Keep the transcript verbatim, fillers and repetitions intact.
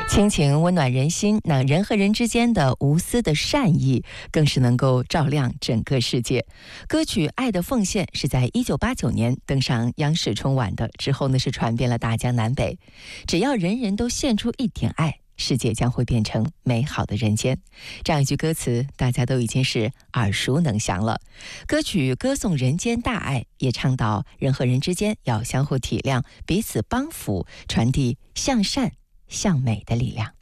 亲情温暖人心，那人和人之间的无私的善意，更是能够照亮整个世界。歌曲《爱的奉献》是在一九八九年登上央视春晚的，之后呢是传遍了大江南北。只要人人都献出一点爱，世界将会变成美好的人间。这样一句歌词，大家都已经是耳熟能详了。歌曲歌颂人间大爱，也倡导人和人之间要相互体谅，彼此帮扶，传递向善向美的力量。